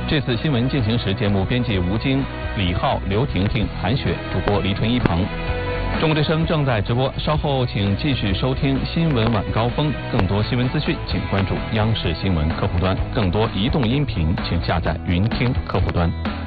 这次新闻进行时节目编辑吴京、李浩、刘婷婷、韩雪，主播李纯一鹏。中国之声正在直播，稍后请继续收听新闻晚高峰。更多新闻资讯，请关注央视新闻客户端；更多移动音频，请下载云听客户端。